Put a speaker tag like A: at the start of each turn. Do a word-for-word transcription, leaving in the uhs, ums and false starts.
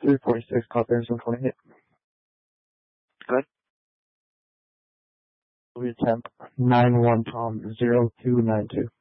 A: three forty-six, call thirty one twenty-eight.
B: Good.
A: Louis tenth, nine one Tom, zero two nine two.